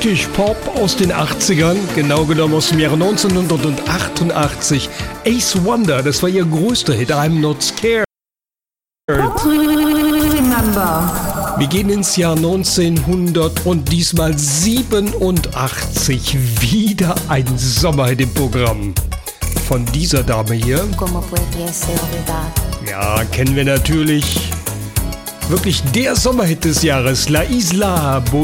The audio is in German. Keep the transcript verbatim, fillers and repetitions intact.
British Pop aus den achtzigern, genau genommen aus dem Jahre neunzehnhundertachtundachtzig. Ace Wonder, das war ihr größter Hit, I'm Not Scared. Remember. Wir gehen ins Jahr neunzehnhundert und diesmal siebenundachtzig. Wieder ein Sommerhit im Programm. Von dieser Dame hier. Ja, kennen wir natürlich. Wirklich der Sommerhit des Jahres, La Isla Bonita.